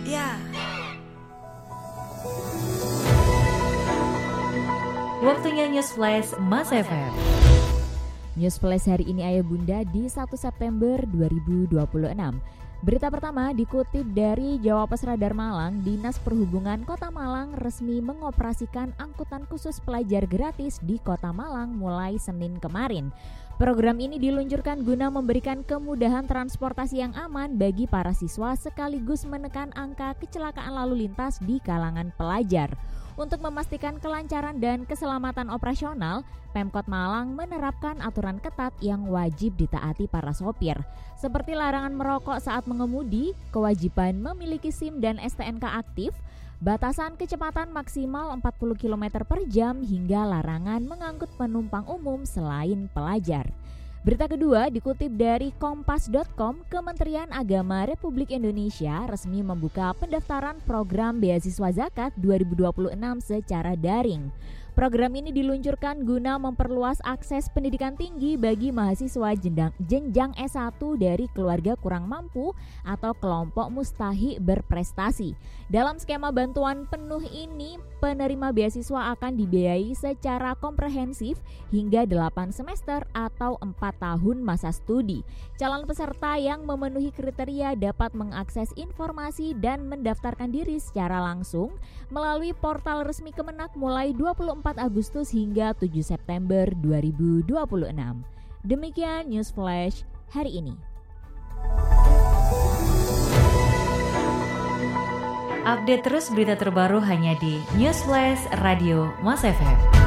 Ya. Waktunya News Flash Mas FM. News Flash hari ini Ayah Bunda di 1 September 2026. Berita pertama dikutip dari Jawapres Radar Malang, Dinas Perhubungan Kota Malang resmi mengoperasikan angkutan khusus pelajar gratis di Kota Malang mulai Senin kemarin. Program ini diluncurkan guna memberikan kemudahan transportasi yang aman bagi para siswa sekaligus menekan angka kecelakaan lalu lintas di kalangan pelajar. Untuk memastikan kelancaran dan keselamatan operasional, Pemkot Malang menerapkan aturan ketat yang wajib ditaati para sopir, seperti larangan merokok saat mengemudi, kewajiban memiliki SIM dan STNK aktif, batasan kecepatan maksimal 40 km per jam hingga larangan mengangkut penumpang umum selain pelajar. Berita kedua dikutip dari kompas.com, Kementerian Agama Republik Indonesia resmi membuka pendaftaran program beasiswa zakat 2026 secara daring. Program ini diluncurkan guna memperluas akses pendidikan tinggi bagi mahasiswa jenjang S1 dari keluarga kurang mampu atau kelompok mustahik berprestasi. Dalam skema bantuan penuh ini, penerima beasiswa akan dibiayai secara komprehensif hingga 8 semester atau 4 tahun masa studi. Calon peserta yang memenuhi kriteria dapat mengakses informasi dan mendaftarkan diri secara langsung melalui portal resmi Kemenak mulai 24 Agustus hingga 7 September 2026. Demikian News Flash hari ini. Update terus berita terbaru hanya di News Flash Radio Mas FM.